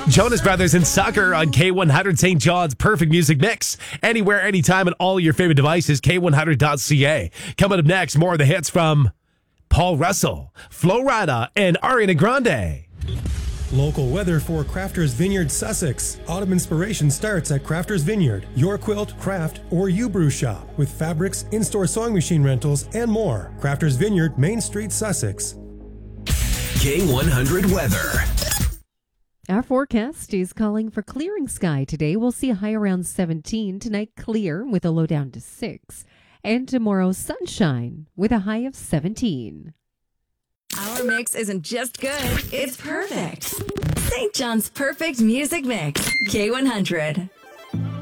Jonas Brothers and Sucker on K100 St. John's Perfect Music Mix. Anywhere, anytime, on all your favorite devices, K100.ca. Coming up next, more of the hits from Paul Russell, Flo Rida, and Ariana Grande. Local weather for Crafters Vineyard, Sussex. Autumn inspiration starts at Crafters Vineyard, your quilt, craft, or you-brew shop with fabrics, in-store sewing machine rentals, and more. Crafters Vineyard, Main Street, Sussex. K100 weather. Our forecast is calling for clearing sky today. We'll see a high around 17. Tonight, clear with a low down to 6. And tomorrow, sunshine with a high of 17. Our mix isn't just good, it's perfect. St. John's Perfect Music Mix, K100.